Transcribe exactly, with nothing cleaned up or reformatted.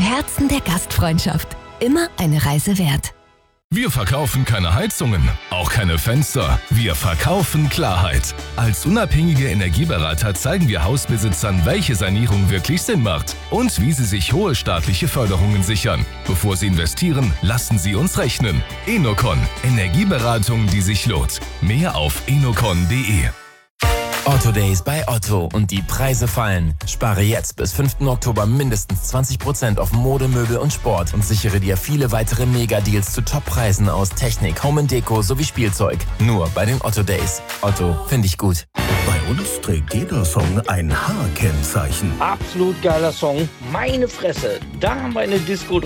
Herzen der Gastfreundschaft. Immer eine Reise wert. Wir verkaufen keine Heizungen, auch keine Fenster. Wir verkaufen Klarheit. Als unabhängige Energieberater zeigen wir Hausbesitzern, welche Sanierung wirklich Sinn macht und wie sie sich hohe staatliche Förderungen sichern. Bevor sie investieren, lassen sie uns rechnen. Enocon. Energieberatung, die sich lohnt. Mehr auf enocon punkt de. Otto Days bei Otto und die Preise fallen. Spare jetzt bis fünften Oktober mindestens zwanzig Prozent auf Mode, Möbel und Sport und sichere dir viele weitere Mega-Deals zu Top-Preisen aus Technik, Home and Deko sowie Spielzeug. Nur bei den Otto Days. Otto, finde ich gut. Bei uns trägt jeder Song ein H-Kennzeichen. Absolut geiler Song. Meine Fresse, da haben wir eine Disco drauf.